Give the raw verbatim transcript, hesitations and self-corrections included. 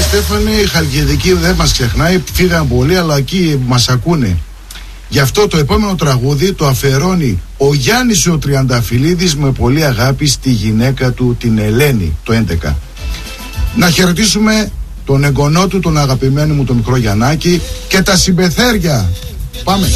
Στέφανε, η Χαλκιδική δεν μας ξεχνάει, φύγαν πολλοί, αλλά εκεί μας ακούνε. Γι' αυτό το επόμενο τραγούδι το αφιερώνει ο Γιάννης ο Τριανταφυλλίδης με πολύ αγάπη στη γυναίκα του την Ελένη το έντεκα. Να χαιρετήσουμε τον εγγονό του, τον αγαπημένο μου τον μικρό Γιαννάκη και τα συμπεθέρια. Πάμε.